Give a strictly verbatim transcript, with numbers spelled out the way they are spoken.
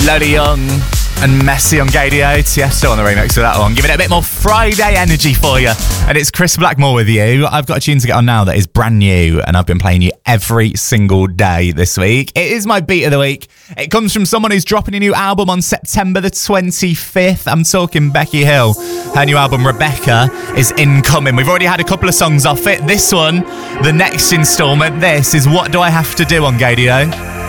Lola Young and Messi on Gadio. Tiesto on the remix of that one. Giving it a bit more Friday energy for you. And it's Chris Blackmore with you. I've got a tune to get on now that is brand new, and I've been playing you every single day this week. It is my beat of the week. It comes from someone who's dropping a new album on September the twenty-fifth. I'm talking Becky Hill. Her new album, Rebecca, is incoming. We've already had a couple of songs off it. This one, the next instalment, this is What Do I Have to Do on Gadio.